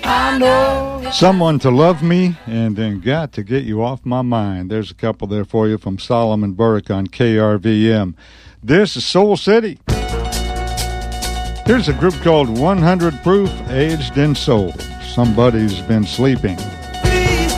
I know. Someone to Love Me, and then Got to Get You Off My Mind. There's a couple there for you from Solomon Burke on KRVM. This is Soul City. Here's a group called 100 Proof, Aged in Soul. Somebody's been sleeping.